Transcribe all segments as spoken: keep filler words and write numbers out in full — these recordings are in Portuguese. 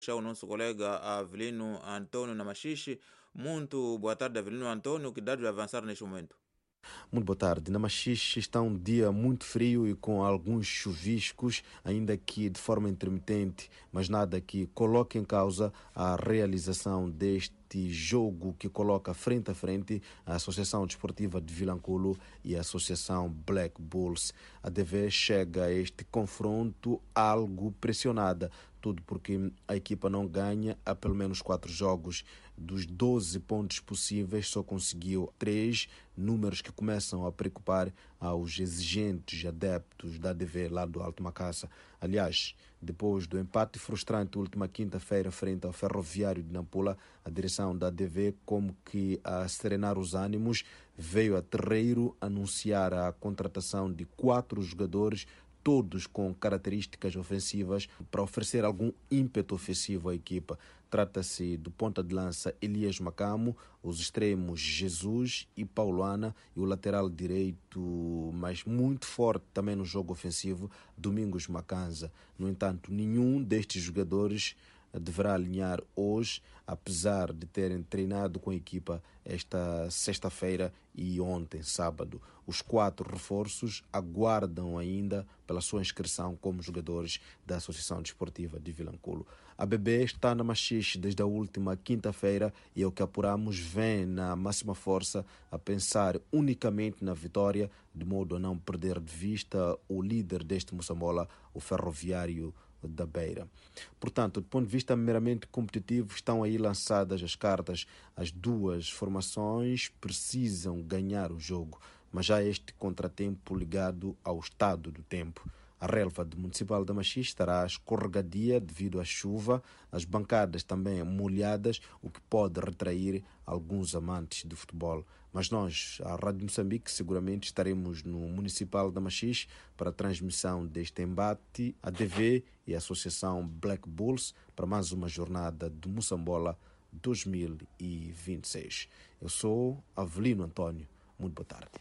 o nosso colega Avelino Antônio Namaxixe. Muito boa tarde, Avelino Antônio, que dá de avançar neste momento. Muito boa tarde. Na Machixe está um dia muito frio e com alguns chuviscos, ainda que de forma intermitente, mas nada que coloque em causa a realização deste jogo que coloca frente a frente a Associação Desportiva de Vilanculo e a Associação Black Bulls. A D V chega a este confronto algo pressionada, tudo porque a equipa não ganha há pelo menos quatro jogos. Dos doze pontos possíveis, só conseguiu três, números que começam a preocupar aos exigentes adeptos da A D V lá do Alto Macaça. Aliás, depois do empate frustrante última quinta-feira frente ao Ferroviário de Nampula, a direção da A D V, como que a serenar os ânimos, veio a terreiro anunciar a contratação de quatro jogadores, todos com características ofensivas, para oferecer algum ímpeto ofensivo à equipa. Trata-se do ponta de lança Elias Macamo, os extremos Jesus e Pauloana e o lateral direito, mas muito forte também no jogo ofensivo, Domingos Macanza. No entanto, nenhum destes jogadores deverá alinhar hoje, apesar de terem treinado com a equipa esta sexta-feira e ontem, sábado. Os quatro reforços aguardam ainda pela sua inscrição como jogadores da Associação Desportiva de Vilanculo. A B B está na Machixe desde a última quinta-feira e, ao que apuramos, vem na máxima força a pensar unicamente na vitória, de modo a não perder de vista o líder deste Moçambola, o Ferroviário da Beira. Portanto, do ponto de vista meramente competitivo, estão aí lançadas as cartas. As duas formações precisam ganhar o jogo, mas já este contratempo ligado ao estado do tempo. A relva do Municipal da Machixe estará escorregadia devido à chuva, as bancadas também molhadas, o que pode retrair alguns amantes de futebol. Mas nós, a Rádio Moçambique, seguramente estaremos no Municipal da Machixe para a transmissão deste embate, a D V e a Associação Black Bulls, para mais uma jornada de Moçambola dois mil e vinte e seis. Eu sou Avelino Antônio. Muito boa tarde.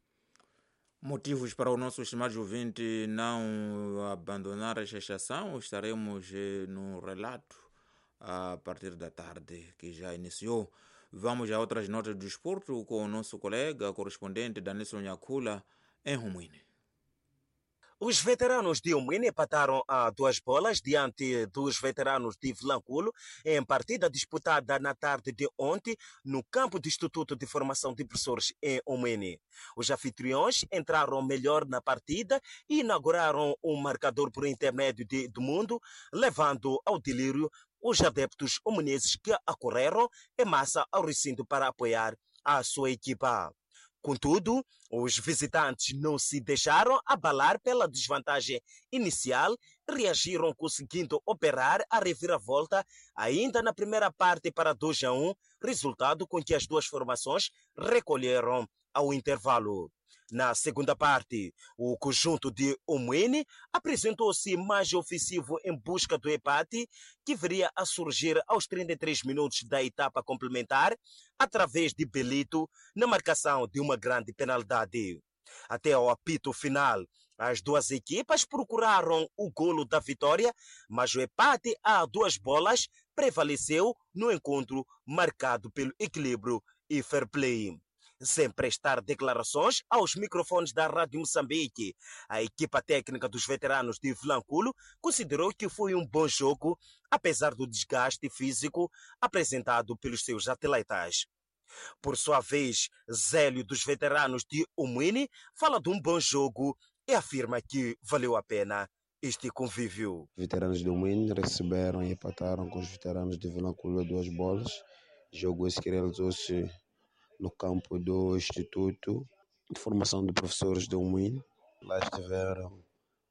Motivos para o nosso estimado ouvinte não abandonar a estação, estaremos no relato a partir da tarde, que já iniciou. Vamos a outras notas do desporto com o nosso colega correspondente Danilson Nhakula em Humwine. Os veteranos de Humwine empataram a duas bolas diante dos veteranos de Vilanculo em partida disputada na tarde de ontem no campo do Instituto de Formação de Professores em Humwine. Os anfitriões entraram melhor na partida e inauguraram um marcador por intermédio de Edmundo, levando ao delírio os adeptos humanenses que acorreram em massa ao recinto para apoiar a sua equipa. Contudo, os visitantes não se deixaram abalar pela desvantagem inicial e reagiram conseguindo operar a reviravolta ainda na primeira parte para dois a um, resultado com que as duas formações recolheram ao intervalo. Na segunda parte, o conjunto de Humwine apresentou-se mais ofensivo em busca do empate, que viria a surgir aos trinta e três minutos da etapa complementar, através de Belito, na marcação de uma grande penalidade. Até ao apito final, as duas equipas procuraram o golo da vitória, mas o empate a duas bolas prevaleceu no encontro marcado pelo equilíbrio e fair play. Sem prestar declarações aos microfones da Rádio Moçambique, a equipa técnica dos veteranos de Vilanculo considerou que foi um bom jogo, apesar do desgaste físico apresentado pelos seus atletas. Por sua vez, Zélio dos veteranos de Humwine fala de um bom jogo e afirma que valeu a pena este convívio. Os veteranos de Humwine receberam e empataram com os veteranos de Vilanculo duas bolas. Jogo esse que realizou-se no campo do Instituto de Formação de Professores de Humwine. Lá estiveram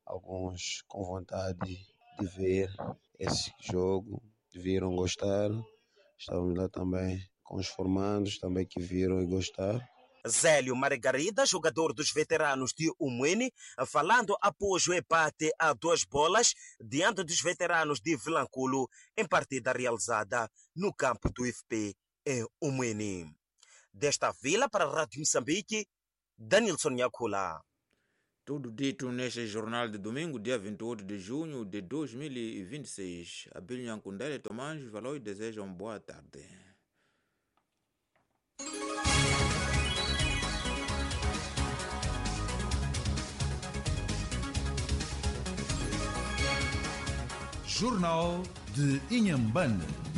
alguns com vontade de ver esse jogo, viram gostar. Estávamos lá também com os formandos, também que viram e gostaram. Zélio Margarida, jogador dos veteranos de Humwine, falando após o empate a duas bolas diante dos veteranos de Vilanculo em partida realizada no campo do I F P em Humwine. Desta vila para a Rádio Moçambique, Danilson Nhakula. Tudo dito neste jornal de domingo, dia vinte e oito de junho de dois mil e vinte e seis. Abílio Nhankundele Tomás falou e deseja uma boa tarde. Jornal de Inhambane.